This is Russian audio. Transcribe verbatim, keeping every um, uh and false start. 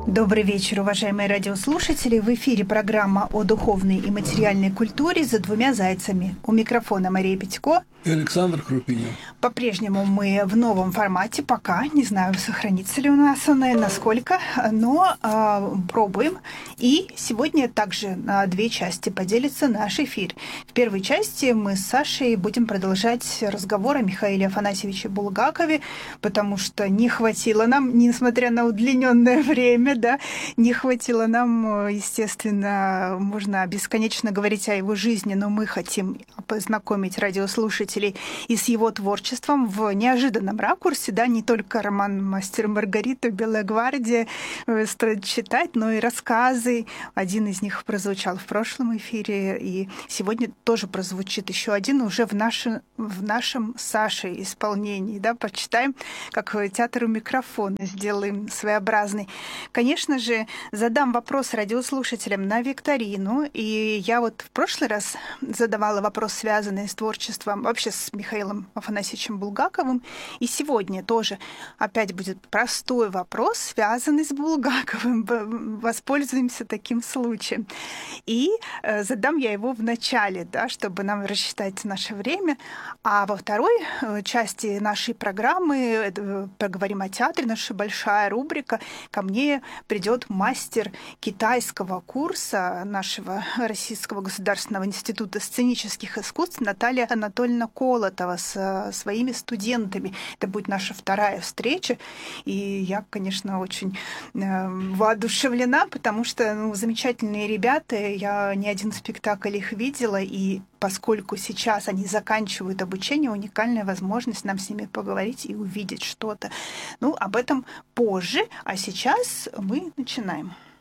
Добрый вечер, уважаемые радиослушатели. В эфире программа о духовной и материальной культуре «За двумя зайцами». У микрофона Мария Петько и Александр Крупинин. По-прежнему мы в новом формате, пока, не знаю, сохранится ли у нас он и насколько, но э, пробуем. И сегодня также на две части поделится наш эфир. В первой части мы с Сашей будем продолжать разговор о Михаиле Афанасьевиче Булгакове, потому что не хватило нам, несмотря на удлиненное время, да, не хватило нам, естественно, можно бесконечно говорить о его жизни, но мы хотим познакомить радиослушателей и с его творчеством в неожиданном ракурсе, да, не только роман «Мастер и Маргарита», «Белая гвардия» стоит читать, но и рассказы. Один из них прозвучал в прошлом эфире, и сегодня тоже прозвучит еще один уже в, наше, в нашем Саше исполнении, да, почитаем, как театр у микрофона, сделаем своеобразный. Конечно же, задам вопрос радиослушателям на викторину, и я вот в прошлый раз задавала вопрос, связанный с творчеством, вообще с Михаилом Афанасьевичем Булгаковым, и сегодня тоже опять будет простой вопрос, связанный с Булгаковым. Воспользуемся таким случаем. И э, задам я его в начале, да, чтобы нам рассчитать наше время, а во второй э, части нашей программы э, поговорим о театре, наша большая рубрика. Ко мне придет мастер китайского курса нашего Российского государственного института сценических искусств Наталья Анатольевна Колотова с своими студентами. Это будет наша вторая встреча, и я, конечно, очень э, воодушевлена, потому что ну, замечательные ребята, я не один спектакль их видела, и поскольку сейчас они заканчивают обучение, уникальная возможность нам с ними поговорить и увидеть что-то. Ну, об этом позже, а сейчас мы начинаем.